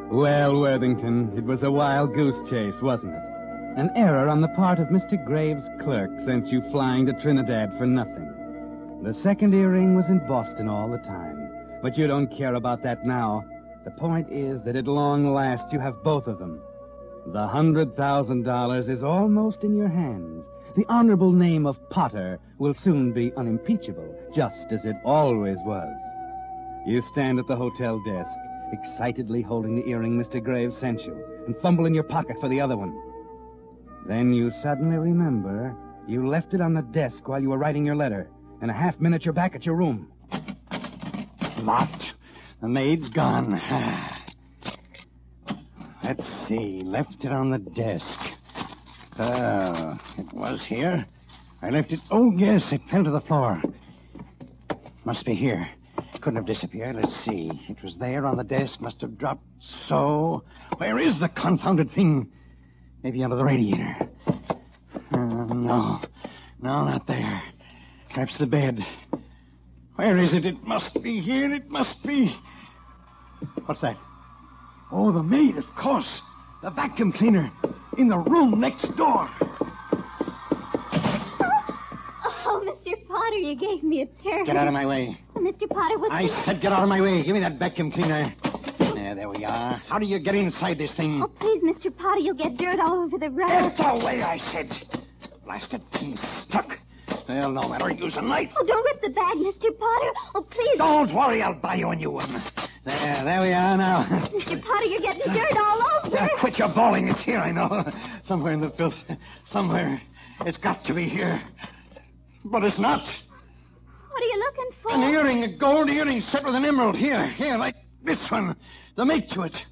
Well, Worthington, it was a wild goose chase, wasn't it? An error on the part of Mr. Graves' clerk sent you flying to Trinidad for nothing. The second earring was in Boston all the time, but you don't care about that now. The point is that at long last you have both of them. The $100,000 is almost in your hands. The honorable name of Potter will soon be unimpeachable, just as it always was. You stand at the hotel desk, excitedly holding the earring Mr. Graves sent you, and fumble in your pocket for the other one. Then you suddenly remember you left it on the desk while you were writing your letter. In a half minute, you're back at your room. Locked. The maid's gone. Let's see. Left it on the desk. It was here. I left it. Oh, yes, it fell to the floor. Must be here. Couldn't have disappeared. Let's see. It was there on the desk. Must have dropped so. Where is the confounded thing? Maybe under the radiator. No. No, not there. Perhaps the bed. Where is it? It must be here. It must be. What's that? Oh, the maid, of course. The vacuum cleaner. In the room next door. Oh, Mr. Potter, you gave me a turn. Get out of my way. Oh, Mr. Potter, what's I said get out of my way. Give me that vacuum cleaner. There we are. How do you get inside this thing? Oh, please, Mr. Potter, you'll get dirt all over the rug. Get away, I said. Blasted thing's stuck. Well, no matter. Use a knife. Oh, don't rip the bag, Mr. Potter. Oh, please. Don't worry. I'll buy you a new one. There we are now. Mr. Potter, you're getting dirt all over. Quit your bawling. It's here, I know. Somewhere in the filth. Somewhere. It's got to be here. But it's not. What are you looking for? An earring, a gold earring set with an emerald. Here, like this one. The mate to it.